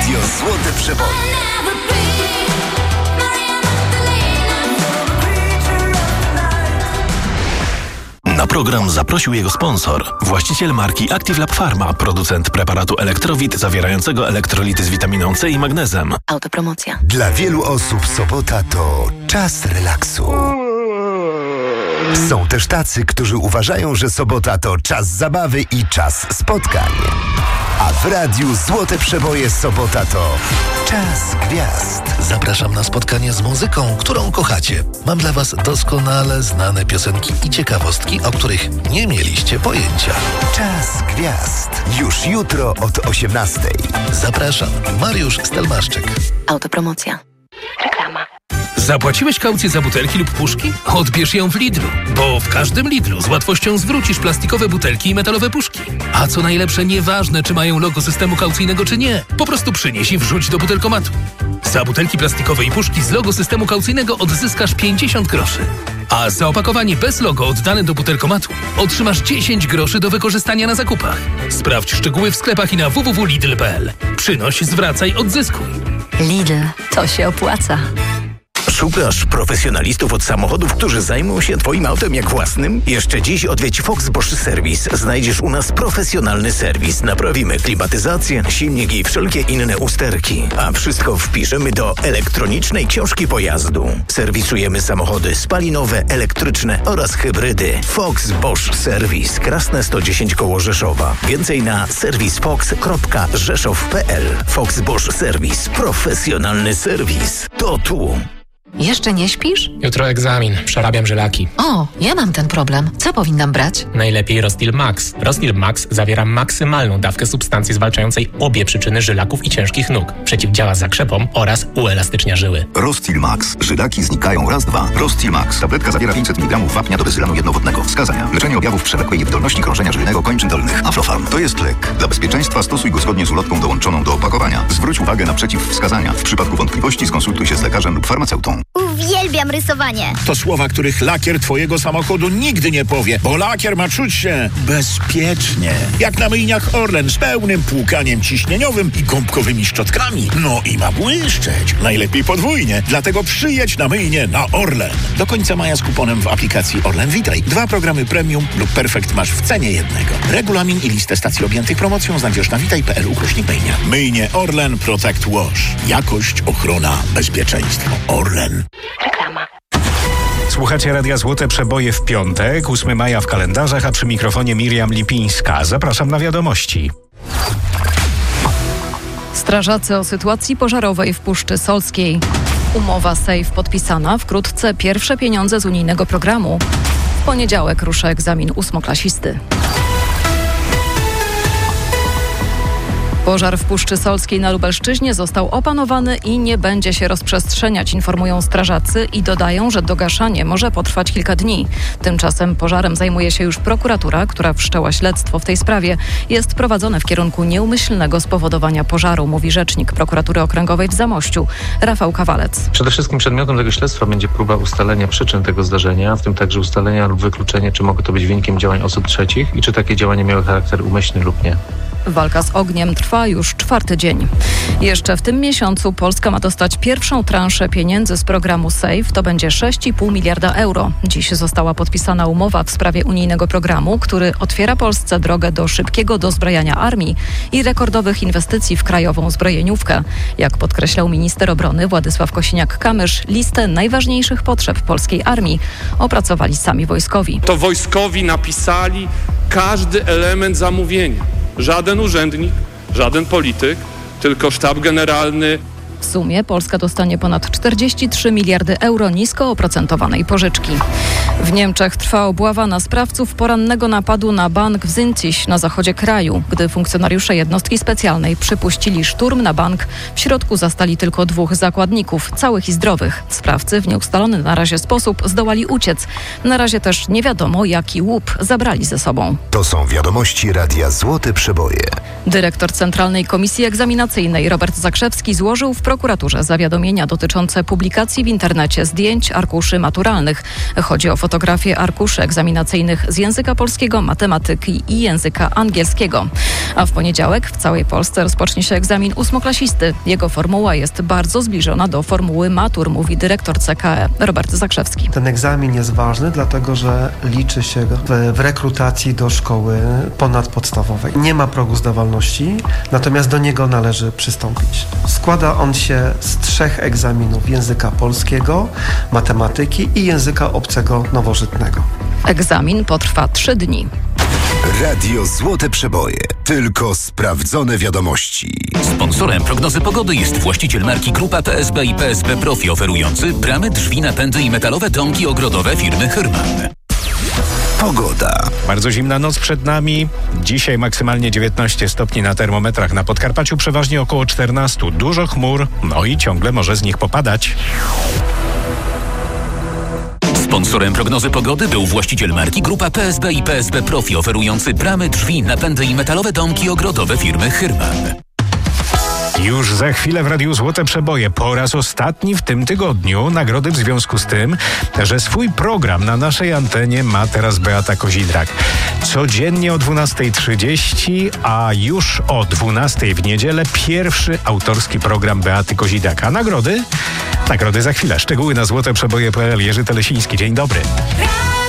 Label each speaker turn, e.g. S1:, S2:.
S1: Radio Złote Przeboje.
S2: Na program zaprosił jego sponsor, właściciel marki Active Lab Pharma, producent preparatu Elektrowit zawierającego elektrolity z witaminą C i magnezem.
S3: Autopromocja.
S1: Dla wielu osób sobota to czas relaksu. Są też tacy, którzy uważają, że sobota to czas zabawy i czas spotkań. A w Radiu Złote Przeboje sobota to czas gwiazd.
S4: Zapraszam na spotkanie z muzyką, którą kochacie. Mam dla was doskonale znane piosenki i ciekawostki, o których nie mieliście pojęcia.
S1: Czas gwiazd. Już jutro od 18:00.
S4: Zapraszam, Mariusz Stelmaszczyk.
S3: Autopromocja. Reklama.
S5: Zapłaciłeś kaucję za butelki lub puszki? Odbierz ją w Lidlu, bo w każdym Lidlu z łatwością zwrócisz plastikowe butelki i metalowe puszki. A co najlepsze, nieważne czy mają logo systemu kaucyjnego czy nie, po prostu przynieś i wrzuć do butelkomatu. Za butelki plastikowe i puszki z logo systemu kaucyjnego odzyskasz 50 groszy. A za opakowanie bez logo oddane do butelkomatu otrzymasz 10 groszy do wykorzystania na zakupach. Sprawdź szczegóły w sklepach i na www.lidl.pl. Przynoś, zwracaj, odzyskuj.
S3: Lidl, to się opłaca.
S6: Szukasz profesjonalistów od samochodów, którzy zajmą się Twoim autem jak własnym? Jeszcze dziś odwiedź Fox Bosch Service. Znajdziesz u nas profesjonalny serwis. Naprawimy klimatyzację, silnik i wszelkie inne usterki. A wszystko wpiszemy do elektronicznej książki pojazdu. Serwisujemy samochody spalinowe, elektryczne oraz hybrydy. Fox Bosch Service. Krasne 110 koło Rzeszowa. Więcej na serwisfox.rzeszow.pl. Fox Bosch Service. Profesjonalny serwis. To tu.
S7: Jeszcze nie śpisz?
S8: Jutro egzamin. Przerabiam żylaki.
S7: O, ja mam ten problem. Co powinnam brać?
S8: Najlepiej Rostil Max. Rostil Max zawiera maksymalną dawkę substancji zwalczającej obie przyczyny żylaków i ciężkich nóg. Przeciwdziała zakrzepom oraz uelastycznia żyły.
S9: Rostil Max. Żylaki znikają raz, dwa. Rostil Max. Tabletka zawiera 500 mg wapnia do bezylanu jednowodnego. Wskazania. Leczenie objawów przewlekłej niewydolności krążenia żylnego kończyn dolnych. Aflofarm. To jest lek. Dla bezpieczeństwa stosuj go zgodnie z ulotką dołączoną do opakowania. Zwróć uwagę na przeciwwskazania. W przypadku wątpliwości skonsultuj się z lekarzem lub farmaceutą.
S10: Uwielbiam rysowanie.
S11: To słowa, których lakier twojego samochodu nigdy nie powie, bo lakier ma czuć się bezpiecznie. Jak na myjniach Orlen z pełnym płukaniem ciśnieniowym i gąbkowymi szczotkami. No i ma błyszczeć. Najlepiej podwójnie. Dlatego przyjedź na myjnię na Orlen. Do końca maja z kuponem w aplikacji Orlen Witaj. 2 programy premium lub perfekt masz w cenie jednego. Regulamin i listę stacji objętych promocją znajdziesz na witaj.pl/myjnia. Myjnie Orlen Protect Wash. Jakość, ochrona, bezpieczeństwo. Orlen.
S3: Reklama.
S12: Słuchacie Radia Złote Przeboje w piątek, 8 maja w kalendarzach, a przy mikrofonie Miriam Lipińska. Zapraszam na wiadomości.
S13: Strażacy o sytuacji pożarowej w Puszczy Solskiej. Umowa SAFE podpisana, wkrótce pierwsze pieniądze z unijnego programu. W poniedziałek ruszy egzamin ósmoklasisty. Pożar w Puszczy Solskiej na Lubelszczyźnie został opanowany i nie będzie się rozprzestrzeniać, informują strażacy i dodają, że dogaszanie może potrwać kilka dni. Tymczasem pożarem zajmuje się już prokuratura, która wszczęła śledztwo w tej sprawie. Jest prowadzone w kierunku nieumyślnego spowodowania pożaru, mówi rzecznik prokuratury okręgowej w Zamościu, Rafał Kawalec.
S14: Przede wszystkim przedmiotem tego śledztwa będzie próba ustalenia przyczyn tego zdarzenia, w tym także ustalenia lub wykluczenia, czy mogło to być wynikiem działań osób trzecich i czy takie działania miały charakter umyślny lub nie.
S13: Walka z ogniem trwa już 4. dzień. Jeszcze w tym miesiącu Polska ma dostać pierwszą transzę pieniędzy z programu SAFE. To będzie 6,5 miliarda euro. Dziś została podpisana umowa w sprawie unijnego programu, który otwiera Polsce drogę do szybkiego dozbrajania armii i rekordowych inwestycji w krajową zbrojeniówkę. Jak podkreślał minister obrony Władysław Kosiniak-Kamysz, listę najważniejszych potrzeb polskiej armii opracowali sami wojskowi.
S15: To wojskowi napisali każdy element zamówienia. Żaden urzędnik, żaden polityk, tylko sztab generalny.
S13: W sumie Polska dostanie ponad 43 miliardy euro nisko oprocentowanej pożyczki. W Niemczech trwa obława na sprawców porannego napadu na bank w Zinzig na zachodzie kraju. Gdy funkcjonariusze jednostki specjalnej przypuścili szturm na bank, w środku zastali tylko 2 zakładników, całych i zdrowych. Sprawcy w nieustalony na razie sposób zdołali uciec. Na razie też nie wiadomo, jaki łup zabrali ze sobą.
S1: To są wiadomości Radia Złote Przeboje.
S13: Dyrektor Centralnej Komisji Egzaminacyjnej Robert Zakrzewski złożył w programie prokuraturze zawiadomienia dotyczące publikacji w internecie zdjęć arkuszy maturalnych. Chodzi o fotografię arkuszy egzaminacyjnych z języka polskiego, matematyki i języka angielskiego. A w poniedziałek w całej Polsce rozpocznie się egzamin ósmoklasisty. Jego formuła jest bardzo zbliżona do formuły matur, mówi dyrektor CKE Robert Zakrzewski.
S16: Ten egzamin jest ważny, dlatego że liczy się w rekrutacji do szkoły ponadpodstawowej. Nie ma progu zdawalności, natomiast do niego należy przystąpić. Składa on się z 3 egzaminów: języka polskiego, matematyki i języka obcego nowożytnego.
S13: Egzamin potrwa 3 dni.
S1: Radio Złote Przeboje. Tylko sprawdzone wiadomości.
S17: Sponsorem prognozy pogody jest właściciel marki Grupa PSB i PSB Profi, oferujący bramy, drzwi, napędy i metalowe domki ogrodowe firmy Hyrman.
S1: Pogoda.
S12: Bardzo zimna noc przed nami. Dzisiaj maksymalnie 19 stopni na termometrach. Na Podkarpaciu przeważnie około 14. Dużo chmur, no i ciągle może z nich popadać.
S17: Sponsorem prognozy pogody był właściciel marki Grupa PSB i PSB Profi, oferujący bramy, drzwi, napędy i metalowe domki ogrodowe firmy Hyrman.
S12: Już za chwilę w Radiu Złote Przeboje po raz ostatni w tym tygodniu nagrody w związku z tym, że swój program na naszej antenie ma teraz Beata Kozidrak. Codziennie o 12:30, a już o 12:00 w niedzielę pierwszy autorski program Beaty Kozidrak. A nagrody? Nagrody za chwilę. Szczegóły na złoteprzeboje.pl. Jerzy Telesiński. Dzień dobry.